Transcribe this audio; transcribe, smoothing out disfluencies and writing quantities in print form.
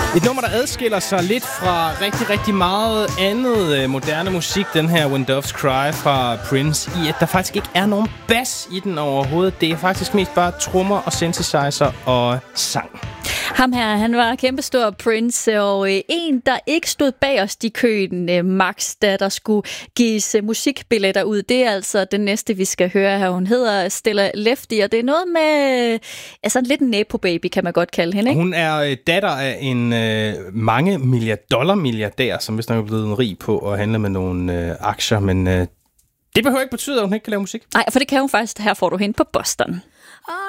Et nummer, der adskiller sig lidt fra rigtig, rigtig meget andet moderne musik, den her When Doves Cry fra Prince, i at der faktisk ikke er nogen bass i den overhovedet. Det er faktisk mest bare trommer og synthesizer og sang. Ham her, han var kæmpestor Prince, og en, der ikke stod bag os i køen, Max, da der skulle gives musikbilletter ud. Det er altså den næste, vi skal høre her. Hun hedder Stella Lefty, og det er noget med altså lidt en nepo-baby, kan man godt kalde hende, ikke? Hun er datter af en mange milliardær, som vist nok er blevet rig på at handle med nogle aktier, men det behøver ikke betyde, at hun ikke kan lave musik. Nej, for det kan hun faktisk. Her får du hende på Boston.